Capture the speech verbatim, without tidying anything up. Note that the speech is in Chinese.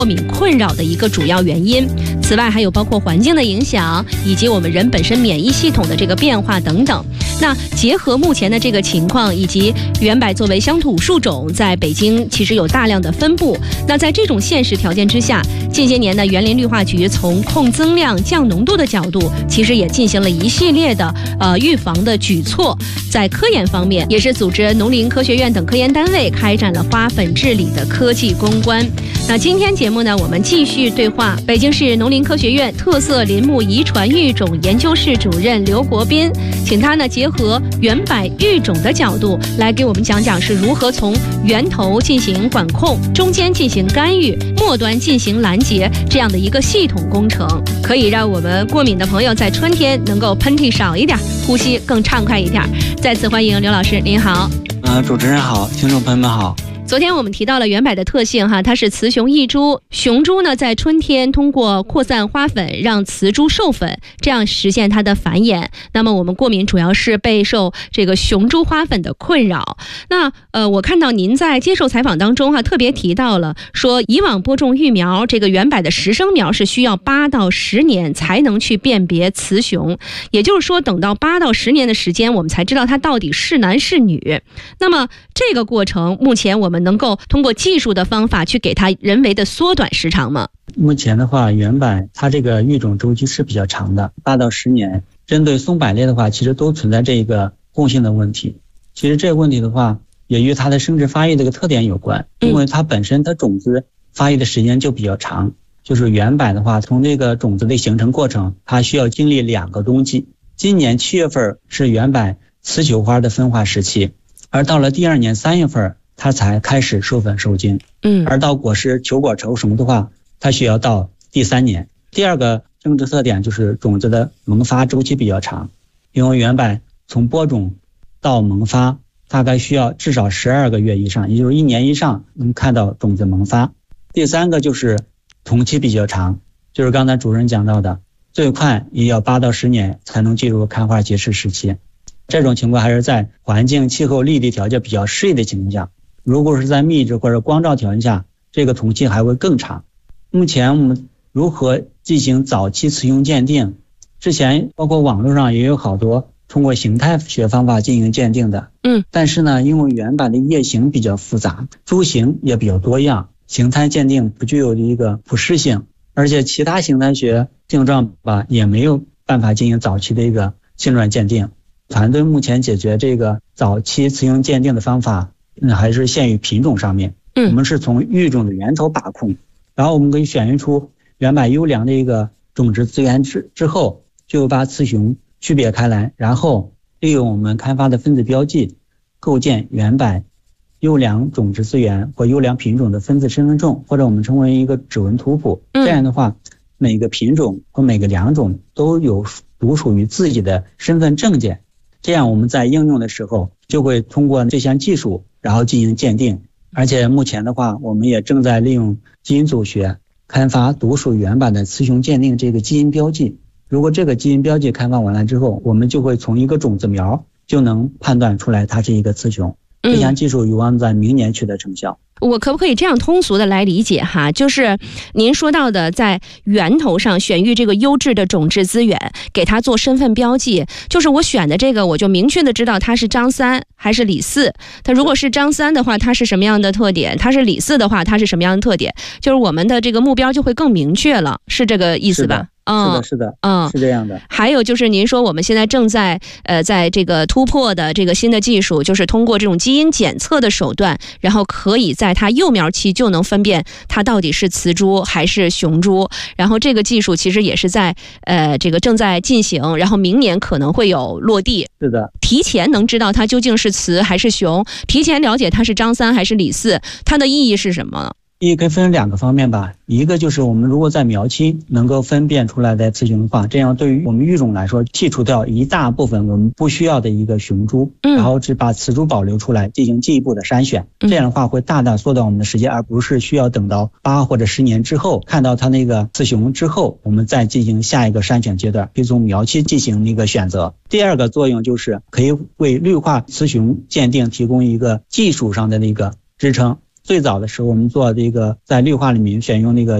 过敏困扰的一个主要原因。此外，还有包括环境的影响，以及我们人本身免疫系统的这个变化等等。那结合目前的这个情况，以及圆柏作为乡土树种，在北京其实有大量的分布。那在这种现实条件之下，近些年呢，园林绿化局从控增量、降浓度的角度，其实也进行了一系列的呃预防的举措。在科研方面，也是组织农林科学院等科研单位开展了花粉治理的科技攻关。那今天节目呢，我们继续对话北京市农林科学院特色林木遗传育种研究室主任刘国斌，请他呢结合圆柏育种的角度来给我们讲讲是如何从源头进行管控，中间进行干预，末端进行拦截这样的一个系统工程，可以让我们过敏的朋友在春天能够喷嚏少一点，呼吸更畅快一点。再次欢迎刘老师，您好。 呃，主持人好，听众朋友们好。 昨天我们提到了圆柏的特性哈，它是雌雄异株，雄株呢在春天通过扩散花粉让雌株授粉，这样实现它的繁衍。那么我们过敏主要是备受这个雄株花粉的困扰。那呃，我看到您在接受采访当中哈，特别提到了说，以往播种育苗这个圆柏的实生苗是需要八到十年才能去辨别雌雄，也就是说，等到八到十年的时间，我们才知道它到底是男是女。那么这个过程，目前我们能够通过技术的方法去给它人为的缩短时长吗？ 目前的话，圆柏它这个育种周期是比较长的，八到十年。针对松柏类的话，其实都存在这个共性的问题。其实这个问题的话，也与它的生殖发育这个特点有关，因为它本身它种子发育的时间就比较长。就是圆柏的话，从这个种子的形成过程，它需要经历两个冬季。今年七月份是圆柏雌球花的分化时期，而到了第二年三月份。它才开始授粉受精，嗯，而到果实球果成熟的话，它需要到第三年。第二个生殖特点就是种子的萌发周期比较长，因为圆柏从播种到萌发大概需要至少十二个月以上，也就是一年以上能看到种子萌发。第三个就是同期比较长，就是刚才主任讲到的，最快也要八到十年才能进入开花结实时期。这种情况还是在环境、气候、立地条件比较适宜的情况下。如果是在密制或者光照条件下，这个同期还会更长。目前我们如何进行早期雌雄鉴定？之前包括网络上也有好多通过形态学方法进行鉴定的，嗯，但是呢，因为圆柏的叶形比较复杂，株形也比较多样，形态鉴定不具有一个普适性，而且其他形态学性状吧也没有办法进行早期的一个性状鉴定。团队目前解决这个早期雌雄鉴定的方法。那还是限于品种上面，嗯，我们是从育种的源头把控，然后我们可以选育出圆柏优良的一个种植资源之之后，就把雌雄区别开来，然后利用我们开发的分子标记，构建圆柏优良种植资源或优良品种的分子身份证，或者我们称为一个指纹图谱。这样的话，每个品种和每个良种都有独属于自己的身份证件，这样我们在应用的时候就会通过这项技术然后进行鉴定。而且目前的话，我们也正在利用基因组学开发独属圆柏的雌雄鉴定这个基因标记。如果这个基因标记开发完了之后，我们就会从一个种子苗就能判断出来它是一个雌雄。这项技术有望在明年取得成效。 我可不可以这样通俗的来理解哈？就是您说到的在源头上选育这个优质的种质资源，给它做身份标记，就是我选的这个我就明确的知道它是张三还是李四。它如果是张三的话，它是什么样的特点？它是李四的话，它是什么样的特点？就是我们的这个目标就会更明确了，是这个意思吧？ 是的，是的，嗯，是这样的。 还有就是您说我们现在正在呃在这个突破的这个新的技术，就是通过这种基因检测的手段，然后可以在它幼苗期就能分辨它到底是雌株还是雄株。然后这个技术其实也是在呃这个正在进行，然后明年可能会有落地。 是的， 提前能知道它究竟是雌还是雄，提前了解它是张三还是李四，它的意义是什么？ 也可以分两个方面吧，一个就是我们如果在苗期能够分辨出来的雌雄的话，这样对于我们育种来说，剔除掉一大部分我们不需要的一个雄株，嗯，然后只把雌株保留出来进行进一步的筛选，这样的话会大大缩短我们的时间，而不是需要等到八或者十年之后看到它那个雌雄之后，我们再进行下一个筛选阶段，可以从苗期进行一个选择。第二个作用就是可以为绿化雌雄鉴定提供一个技术上的那个支撑。 最早的时候我们做这个在绿化里面选用那个